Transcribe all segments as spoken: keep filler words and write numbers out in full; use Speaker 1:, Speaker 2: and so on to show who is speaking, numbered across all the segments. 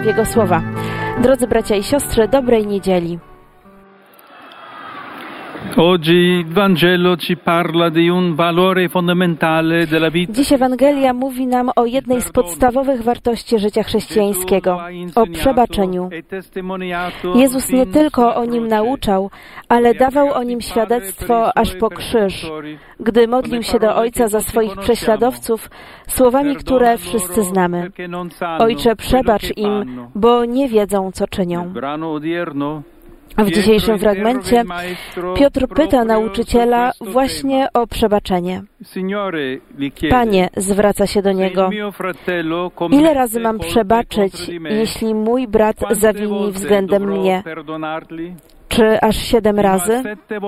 Speaker 1: Jego słowa. Drodzy bracia i siostry, dobrej niedzieli.
Speaker 2: Oggi il Vangelo ci parla di un valore fondamentale della vita.
Speaker 1: Dziś Ewangelia mówi nam o jednej z podstawowych wartości życia chrześcijańskiego, o przebaczeniu. Jezus nie tylko o nim nauczał, ale dawał o nim świadectwo aż po krzyż, gdy modlił się do Ojca za swoich prześladowców słowami, które wszyscy znamy. Ojcze, przebacz im, bo nie wiedzą, co czynią. W dzisiejszym fragmencie Piotr pyta nauczyciela właśnie o przebaczenie. Panie, zwraca się do niego, ile razy mam przebaczyć, jeśli mój brat zawini względem mnie? Czy aż siedem razy?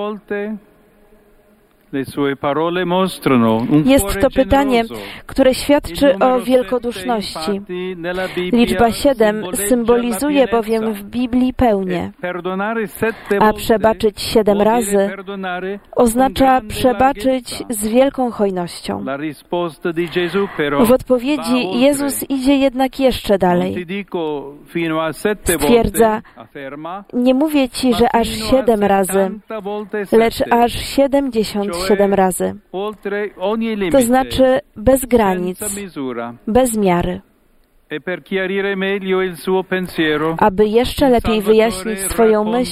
Speaker 1: Jest to pytanie, które świadczy o wielkoduszności. Liczba siedem symbolizuje bowiem w Biblii pełnię, a przebaczyć siedem razy oznacza przebaczyć z wielką hojnością. W odpowiedzi Jezus idzie jednak jeszcze dalej. Stwierdza, nie mówię Ci, że aż siedem razy, lecz aż siedemdziesiąt siedem razy. To znaczy bez granic, bez miary. Aby jeszcze lepiej wyjaśnić swoją myśl,